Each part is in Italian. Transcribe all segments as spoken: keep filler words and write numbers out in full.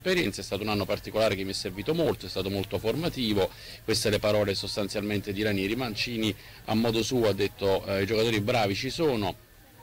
È stato un anno particolare che mi è servito molto, è stato molto formativo, queste le parole sostanzialmente di Ranieri. Mancini a modo suo ha detto eh, i giocatori bravi ci sono,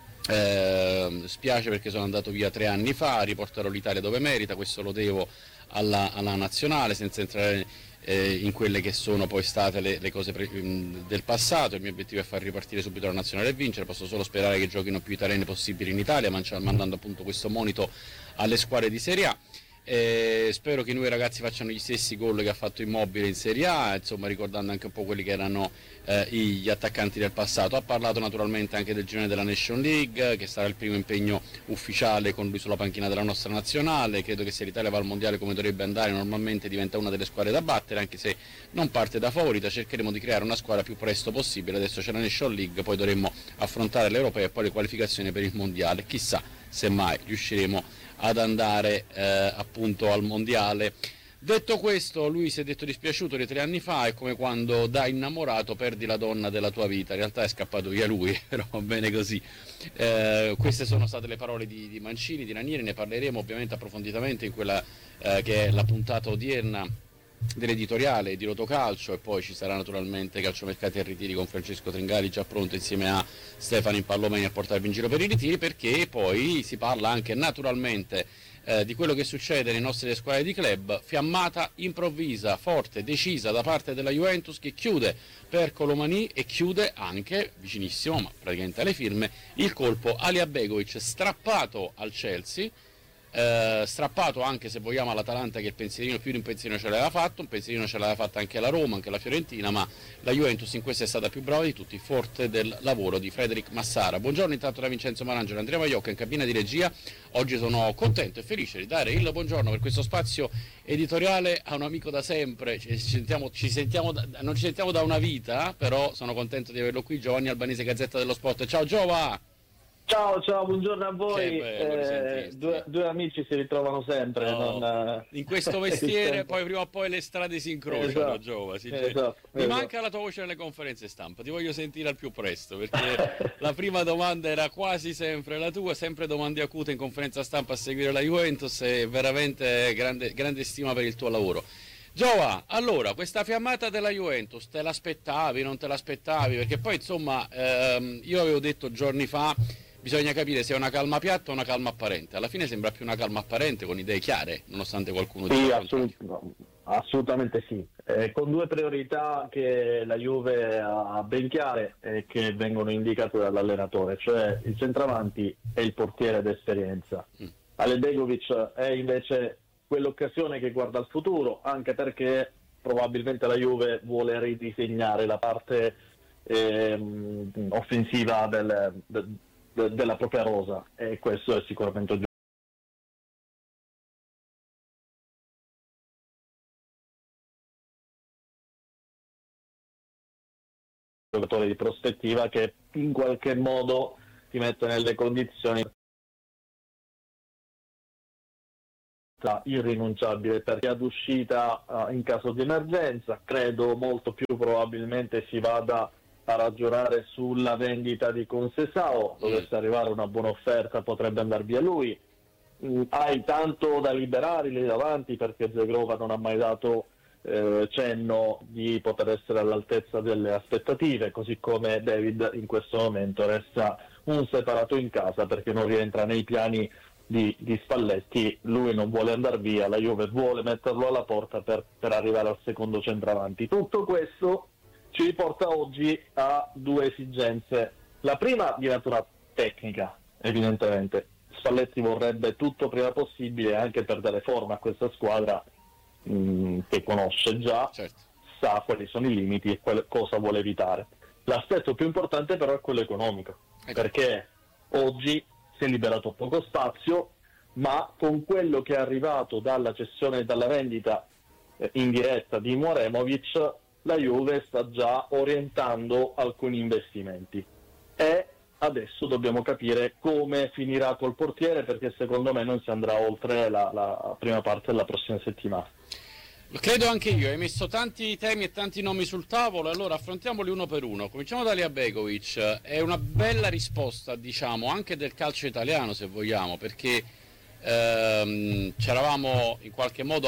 eh, spiace perché sono andato via tre anni fa, riporterò l'Italia dove merita, questo lo devo alla, alla nazionale, senza entrare eh, in quelle che sono poi state le, le cose pre- del passato. Il mio obiettivo è far ripartire subito la nazionale e vincere, posso solo sperare che giochino più italiani possibili in Italia, mandando appunto questo monito alle squadre di Serie A. Eh, spero che i nuovi ragazzi facciano gli stessi gol che ha fatto Immobile in Serie A, insomma ricordando anche un po' quelli che erano eh, gli attaccanti del passato. Ha parlato naturalmente anche del girone della Nation League, che sarà il primo impegno ufficiale con lui sulla panchina della nostra nazionale. Credo che se l'Italia va al mondiale come dovrebbe andare, normalmente diventa una delle squadre da battere, anche se non parte da favorita. Cercheremo di creare una squadra più presto possibile. Adesso c'è la Nation League, poi dovremmo affrontare l'Europea e poi le qualificazioni per il mondiale. Chissà se mai riusciremo ad andare eh, appunto al mondiale. Detto questo, lui si è detto dispiaciuto di tre anni fa, è come quando da innamorato perdi la donna della tua vita. In realtà è scappato via lui, però va bene così. Eh, queste sono state le parole di, di Mancini, di Ranieri. Ne parleremo ovviamente approfonditamente in quella eh, che è la puntata odierna dell'editoriale di Rotocalcio, e poi ci sarà naturalmente Calciomercati e Ritiri con Francesco Tringali già pronto insieme a Stefano Impallomeni a portarvi in giro per i ritiri, perché poi si parla anche naturalmente eh, di quello che succede nei nostri squadre di club. Fiammata improvvisa, forte, decisa da parte della Juventus, che chiude per Colomani e chiude anche, vicinissimo ma praticamente alle firme, il colpo Alija Begovic, strappato al Chelsea. Eh, strappato anche, se vogliamo, all'Atalanta, che il pensierino più di un pensierino ce l'aveva fatto, un pensierino ce l'aveva fatto anche la Roma, anche la Fiorentina, ma la Juventus in questo è stata più brava di tutti, forte del lavoro di Frederic Massara. Buongiorno intanto da Vincenzo Marangelo, Andrea Maiocca in cabina di regia. Oggi sono contento e felice di dare il buongiorno per questo spazio editoriale a un amico da sempre. Ci sentiamo, ci sentiamo da, non ci sentiamo da una vita, però sono contento di averlo qui, Giovanni Albanese, Gazzetta dello Sport. Ciao Giova! Ciao, ciao, buongiorno a voi. Bello, eh, due, due amici si ritrovano sempre. No. Non, in questo mestiere poi prima o poi le strade si incrociano, esatto, Giova. Si esatto, Mi esatto. manca la tua voce nelle conferenze stampa, ti voglio sentire al più presto, perché la prima domanda era quasi sempre la tua, sempre domande acute in conferenza stampa a seguire la Juventus, e veramente grande, grande stima per il tuo lavoro. Giova, allora, questa fiammata della Juventus, te l'aspettavi, non te l'aspettavi? Perché poi insomma ehm, io avevo detto giorni fa, bisogna capire se è una calma piatta o una calma apparente. Alla fine sembra più una calma apparente, con idee chiare, nonostante qualcuno sì, dica assolut- no, assolutamente sì, eh, con due priorità che la Juve ha ben chiare e che vengono indicate dall'allenatore, cioè il centravanti e il portiere d'esperienza. Mm. Alija Begovic è invece quell'occasione che guarda al futuro, anche perché probabilmente la Juve vuole ridisegnare la parte ehm, offensiva del, del della propria rosa, e questo è sicuramente un giocatore di prospettiva che in qualche modo ti mette nelle condizioni irrinunciabile, perché ad uscita uh, in caso di emergenza. Credo molto più probabilmente si vada a ragionare sulla vendita di Conceição. Dovesse arrivare una buona offerta, potrebbe andare via lui. Mm, hai tanto da liberare lì davanti, perché Zegrova non ha mai dato eh, cenno di poter essere all'altezza delle aspettative, così come David in questo momento resta un separato in casa perché non rientra nei piani di, di Spalletti. Lui non vuole andare via, la Juve vuole metterlo alla porta per, per arrivare al secondo centravanti. Tutto questo ci riporta oggi a due esigenze. La prima di natura tecnica, evidentemente. Spalletti vorrebbe tutto prima possibile, anche per dare forma a questa squadra mh, che conosce già, certo. Sa quali sono i limiti e quale, cosa vuole evitare. L'aspetto più importante però è quello economico, ecco. Perché oggi si è liberato poco spazio, ma con quello che è arrivato dalla cessione e dalla vendita eh, in diretta di Muremovic, la Juve sta già orientando alcuni investimenti e adesso dobbiamo capire come finirà col portiere, perché secondo me non si andrà oltre la, la prima parte della prossima settimana. Lo credo anche io, hai messo tanti temi e tanti nomi sul tavolo, allora affrontiamoli uno per uno. Cominciamo da Alija Begovic. È una bella risposta, diciamo, anche del calcio italiano, se vogliamo, perché ehm, ci eravamo in qualche modo